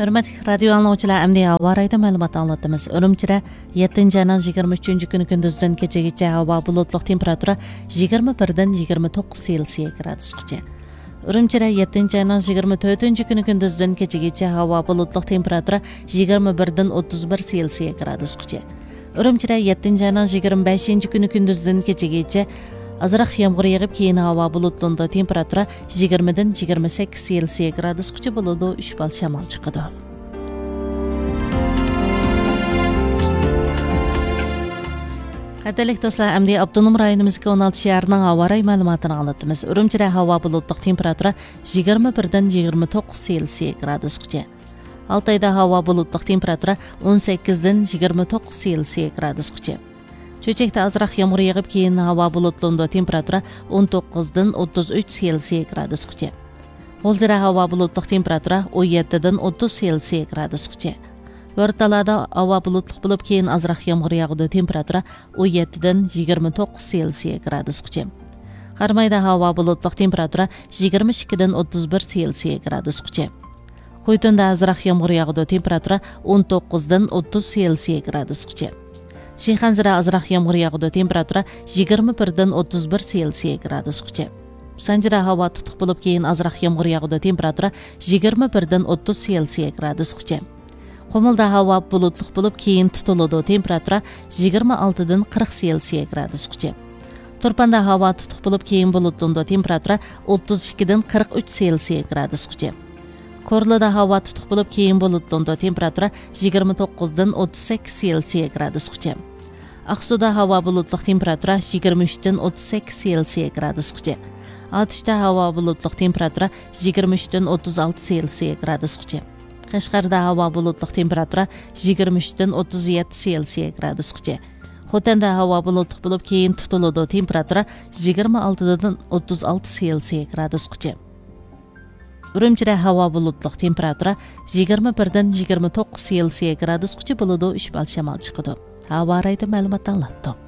Hürmetli radyo anlayıcılar, əmdi hava rayda məlumat anlatımız. Ürümçidə 7-ci ayının 23-cü günü gündüzdən keçə hava bulutluq temperatura 21-dən 29 Selsiya gradusqacha. Ürümçidə 7-ci ayının 24-cü günü gündüzdən keçə hava bulutluq temperatura 21-dən 31 Selsiya gradusqacha. Ürümçidə 7-ci ayının 25-ci günü gündüzdən keçə azraq yağmur yağıb keyin hava bulutlunda temperatura 20'den 28 Selsiya gradusqacha bo'ladi, 3 bal shamol chiqadi. Qadrli do'stlar, endi Abdunum rayonimizga 16 shaharning havo rayi ma'lumotini anlatamiz. Urumchida havo bulutli temperatura 21'den 29 Selsiya gradusqacha. Altayda havo bulutli temperatura 18'den 29 Selsiya gradusqacha. Çöçekte azraq yağmur yağıb keyin hava bulutlunda temperatura 19'dan 33 Selsiya gradusqacha. G'o'ljada havo bulutluq temperatura 17'dan 30 Selsiya gradusqacha. O'rtalada havo bulutluq bo'lib keyin azraq yağmur yağadi, temperatura 17'dan 29 Selsiya gradusqacha. Qarmayda havo bulutluq temperatura 22'dan 31 Selsiya gradusqacha. Qo'ytonda azraq yağmur yağadi, temperatura 19'dan 30 Selsiya gradusqacha. Shayxonzada azraq yağmur yağadi, temperatura 21'dan 31 Selsiya gradusqacha. Sanjida havo tutuq bo'lib keyin azraq yağmur yağadi, temperatura 21'dan 30 Selsiya gradusqacha. Qumulda havo bulutluq bo'lib keyin tutiladi, temperatura 26'dan 40 Selsiya gradusqacha. Turpanda havo tutuq bo'lib keyin bulutlunda, temperatura 32'dan 43 Selsiya gradusqacha. Korluda havo tutuq bo'lib keyin bulutlunda, temperatura 29'dan 38 Selsiya gradusqacha. Aqsuda havo bulutluq, temperatura 23'dan 38 Selsiya gradusqacha. Atishda havo bulutluq, temperatura 23'dan 36 Selsiya gradusqacha. Qashqarda havo bulutluq, temperatura 23'dan 37 Selsiya gradusqacha. Xotanda havo bulutluq bo'lib keyin tutiladi, temperatura 26'dan 36 Selsiya gradusqacha. Urumchida havo bulutluq, temperatura 21'dan 29 Selsiya gradusqacha bo'ladi, 3 bal shamol chiqadi. Havo rayida ma'lumot anlatdik.